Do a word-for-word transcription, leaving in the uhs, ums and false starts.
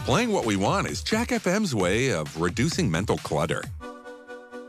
Playing what we want is Jack F M's way of reducing mental clutter.